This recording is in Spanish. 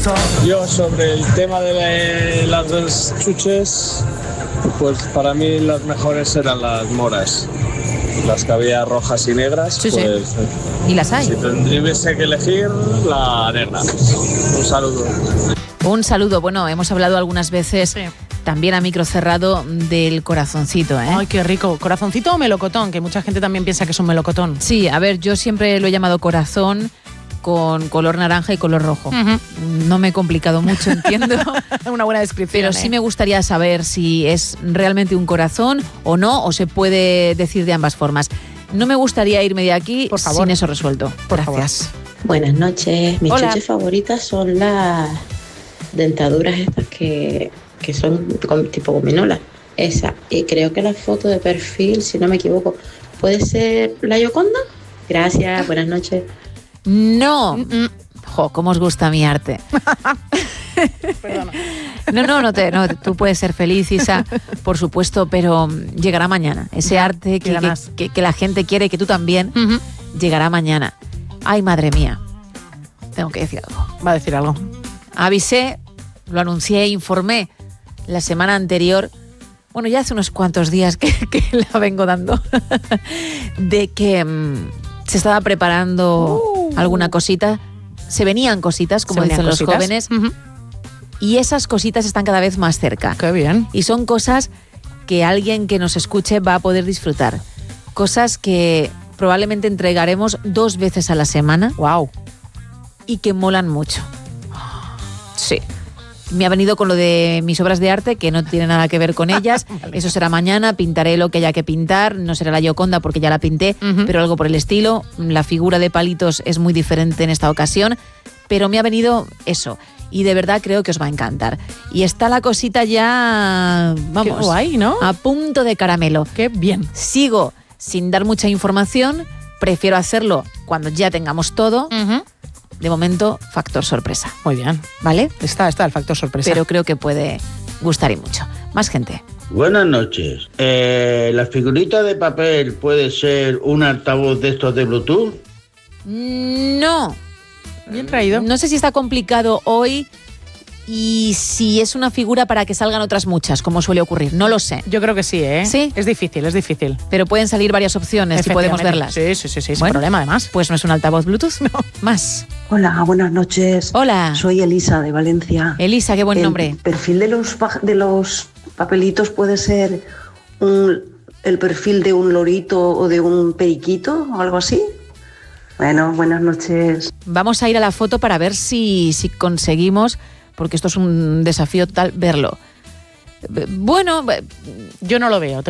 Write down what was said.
Yo sobre el tema de las dos chuches, pues para mí las mejores eran las moras. Las que había rojas y negras, Sí, pues sí. Y las hay. si tuviese que elegir, la negra. Un saludo. Un saludo. Bueno, hemos hablado algunas veces también a micro cerrado del corazoncito, ¿eh? Ay, qué rico. ¿Corazoncito o melocotón? Que mucha gente también piensa que es un melocotón. Sí, a ver, yo siempre lo he llamado corazón con color naranja y color rojo. No me he complicado mucho, entiendo. Una buena descripción. Pero sí me gustaría saber si es realmente un corazón o no, o se puede decir de ambas formas. No me gustaría irme de aquí sin eso resuelto. Gracias. Buenas noches. Mis Hola. chuches favoritas son las dentaduras estas que son tipo gominola. Esa. Y creo que la foto de perfil, si no me equivoco, ¿puede ser la Gioconda? Gracias, buenas noches. No. Jo, cómo os gusta mi arte. Perdona. No, tú puedes ser feliz, Isa, por supuesto, pero llegará mañana. Ese arte que la gente quiere, que tú también, llegará mañana. Ay, madre mía. Tengo que decir algo. Va a decir algo. Avisé, lo anuncié, informé la semana anterior, bueno, ya hace unos cuantos días que la vengo dando, de que se estaba preparando alguna cosita. Se venían cositas, como dicen los jóvenes, y esas cositas están cada vez más cerca. Qué bien. Y son cosas que alguien que nos escuche va a poder disfrutar. Cosas que probablemente entregaremos 2 veces a la semana. Wow. Y que molan mucho. Sí. Me ha venido con lo de mis obras de arte, que no tiene nada que ver con ellas. Vale. Eso será mañana, pintaré lo que haya que pintar. No será la Gioconda porque ya la pinté, pero algo por el estilo. La figura de palitos es muy diferente en esta ocasión, pero me ha venido eso. Y de verdad creo que os va a encantar. Y está la cosita ya, vamos, qué guay, ¿no? A punto de caramelo. Qué bien. Sigo sin dar mucha información. Prefiero hacerlo cuando ya tengamos todo. De momento, factor sorpresa. Muy bien. ¿Vale? Está el factor sorpresa. Pero creo que puede gustar y mucho. Más gente. Buenas noches. ¿La figurita de papel puede ser un altavoz de estos de Bluetooth? No. Bien traído. No sé si está complicado hoy y si es una figura para que salgan otras muchas, como suele ocurrir. No lo sé. Yo creo que sí, ¿eh? ¿Sí? Es difícil. Pero pueden salir varias opciones y podemos verlas. Sí, sin Bueno, problema, además. Pues no es un altavoz Bluetooth. No. Más. Hola, buenas noches. Hola. Soy Elisa, de Valencia. Elisa, qué buen nombre. ¿El perfil de los papelitos puede ser el perfil de un lorito o de un periquito o algo así? Bueno, buenas noches. Vamos a ir a la foto para ver si conseguimos, porque esto es un desafío total, verlo. Bueno, yo no lo veo.